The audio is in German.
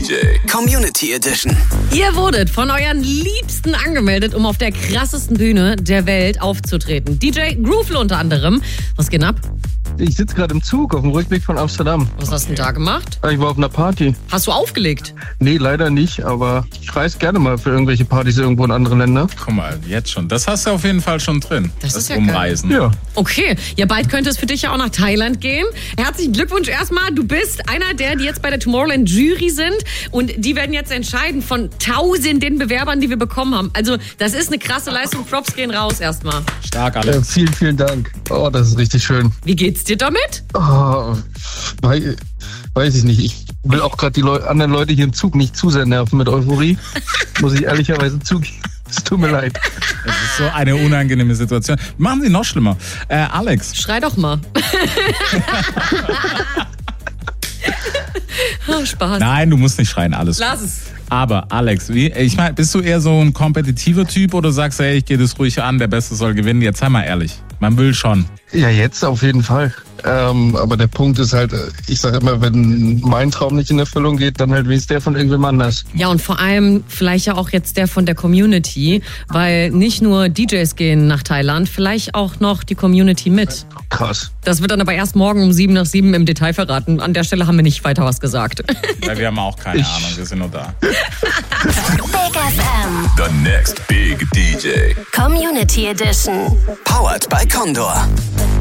DJ. Community Edition. Ihr wurdet von euren Liebsten angemeldet, um auf der krassesten Bühne der Welt aufzutreten. DJ Groovle unter anderem. Was geht ab? Ich sitze gerade im Zug auf dem Rückweg von Amsterdam. Was hast du denn da gemacht? Ich war auf einer Party. Hast du aufgelegt? Nee, leider nicht, aber ich reise gerne mal für irgendwelche Partys irgendwo in anderen Ländern. Guck mal, jetzt schon. Das hast du auf jeden Fall schon drin. Das ist ja Umreisen. Ja. Okay, ja, bald könnte es für dich ja auch nach Thailand gehen. Herzlichen Glückwunsch erstmal. Du bist einer der, die jetzt bei der Tomorrowland Jury sind. Und die werden jetzt entscheiden von tausenden Bewerbern, die wir bekommen haben. Also das ist eine krasse Leistung. Props gehen raus erstmal. Stark, Alex. Vielen, vielen Dank. Oh, das ist richtig schön. Wie geht's dir damit? Oh, weiß ich nicht. Ich will auch gerade die anderen Leute hier im Zug nicht zu sehr nerven mit Euphorie. Muss ich ehrlicherweise zugeben. Es tut mir leid. Das ist so eine unangenehme Situation. Machen Sie noch schlimmer. Alex. Schrei doch mal. Oh, Spaß. Nein, du musst nicht schreien, alles. Lass es. Aber Alex, ich meine, bist du eher so ein kompetitiver Typ oder sagst du, hey, ich gehe das ruhig an, der Beste soll gewinnen? Jetzt sei mal ehrlich. Man will schon. Ja, jetzt auf jeden Fall. Aber der Punkt ist halt, ich sage immer, wenn mein Traum nicht in Erfüllung geht, dann halt wenigstens der von irgendwem anders. Ja, und vor allem vielleicht ja auch jetzt der von der Community, weil nicht nur DJs gehen nach Thailand, vielleicht auch noch die Community mit. Krass. Das wird dann aber erst morgen um 7 nach 7 im Detail verraten. An der Stelle haben wir nicht weiter was gesagt. Weil wir haben auch keine Ahnung, wir sind nur da. Big FM. The next big DJ. Community Edition. Powered by Condor.